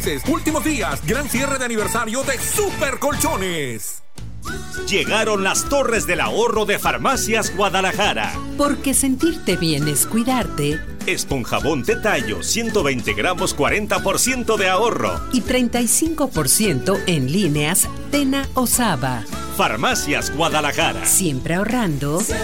meses. Últimos días, gran cierre de aniversario de Super Colchones. Llegaron las Torres del Ahorro de Farmacias Guadalajara. Porque sentirte bien es cuidarte. Esponjabón de tallo, 120 gramos, 40% de ahorro. Y 35% en líneas Tena o Saba. Farmacias Guadalajara. Siempre ahorrando. Siempre